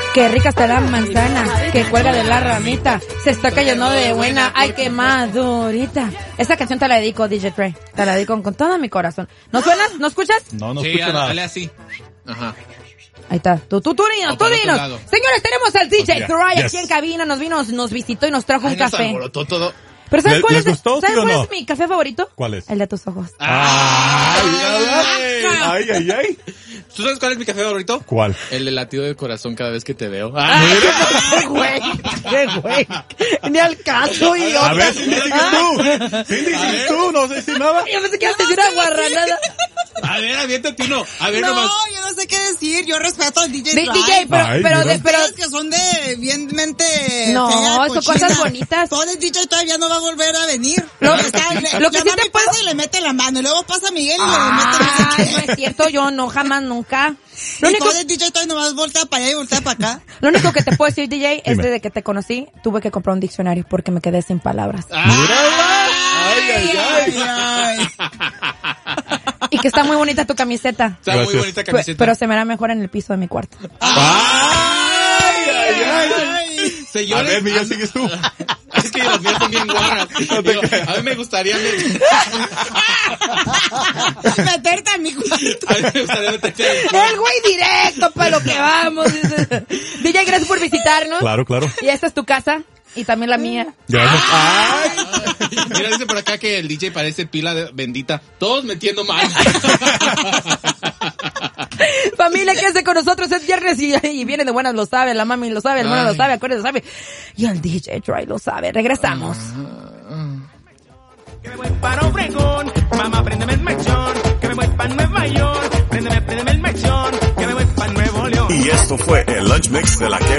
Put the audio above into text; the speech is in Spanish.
Qué rica está la manzana, que cuelga de la ramita, se está cayendo de buena, ay, qué madurita. Esa canción te la dedico, DJ Trey, te la dedico con todo mi corazón. ¿No suenas? ¿No escuchas? No Sí, escucho nada. dale así. Ajá. Ahí está, tú dinos, No, tú por otro dinos. lado. Señores, tenemos al DJ Yeah. Trey aquí Yes. en cabina, nos visitó y nos trajo un Ay, nos café. alborotó todo. Pero ¿sabes ¿Les- cuál les es? gustó, ¿Sabes sí o cuál no? es mi café favorito? ¿Cuál es? El de tus ojos. Ay. ¿Tú sabes cuál es mi café favorito? ¿Cuál? El de latido del corazón cada vez que te veo. ¡Qué güey! ¡Qué güey! Ni al caso, idiota. A ver, Cindy, sigues tú. Cindy, sigues tú, no sé si nada. Yo pensé que ibas a decir una guarranada. A ver, aviéntate uno. A ver, No, nomás. yo no sé qué decir. Yo respeto al DJ. DJ, Drive. Ay, pero mira. Ustedes que son de bien mente No, fea, son cochina. cosas bonitas. Pobre DJ todavía no va a volver a venir. Lo- Está- lo que la sí mami te puedo- pasa y le mete la mano. Y luego pasa Miguel y le mete Ah, la no es cierto, yo no, jamás, nunca. Lo Y único, pobre DJ todavía nomás voltea para allá y voltea para acá. lo único que te puedo decir, DJ, es Dime. desde que te conocí, tuve que comprar un diccionario porque me quedé sin palabras. Ay. Y que está muy bonita tu camiseta. Está muy Gracias. bonita camiseta. Pero se me hará mejor en el piso de mi cuarto. Ay. Señores, A ver, Miguel, sigues tú. Es que las mías son bien guarras. Digo, a mí me gustaría Meterte a mi cuarto. a mí me gustaría meterte El güey directo para lo que vamos. Dice. DJ, gracias por visitarnos. Claro. Y esta es tu casa y también la mía. Gracias. Mira, dice por acá que el DJ parece pila bendita. Todos metiendo mal. Familia, quédese con nosotros, es viernes y viene de buenas, lo sabe, la mami lo sabe, el hermano lo sabe, acuérdense, lo sabe. Y el DJ Troy lo sabe. Regresamos. Que me voy para Obregón, mamá, préndeme el mechón. Que me voy para Nueva York, préndeme el mechón. Que me voy para Nuevo León. Y esto fue el Lunch Mix de la que